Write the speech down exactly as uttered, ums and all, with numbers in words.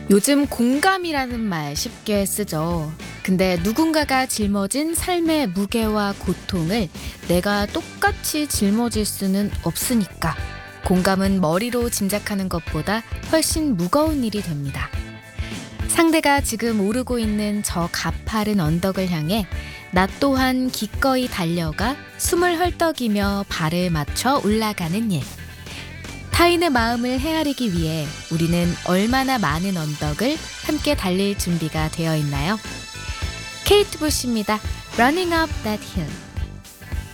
요즘 공감이라는 말 쉽게 쓰죠. 근데 누군가가 짊어진 삶의 무게와 고통을 내가 똑같이 짊어질 수는 없으니까 공감은 머리로 짐작하는 것보다 훨씬 무거운 일이 됩니다. 상대가 지금 오르고 있는 저 가파른 언덕을 향해 나 또한 기꺼이 달려가 숨을 헐떡이며 발을 맞춰 올라가는 일. 타인의 마음을 헤아리기 위해 우리는 얼마나 많은 언덕을 함께 달릴 준비가 되어 있나요? 케이트 부시입니다. Running Up That Hill.